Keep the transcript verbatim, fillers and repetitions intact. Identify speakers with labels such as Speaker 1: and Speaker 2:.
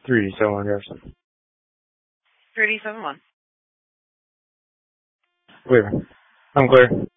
Speaker 1: three seven one Jefferson.
Speaker 2: three seven one.
Speaker 1: Clear. I'm clear.